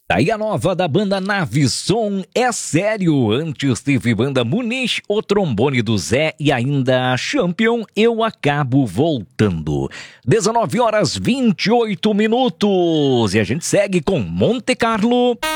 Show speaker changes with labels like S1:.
S1: Aí a nova da banda Navisson, É Sério. Antes teve banda Muniz, O Trombone do Zé e ainda Champion, Eu Acabo Voltando. 19 horas 28 minutos. E a gente segue com Monte Carlo.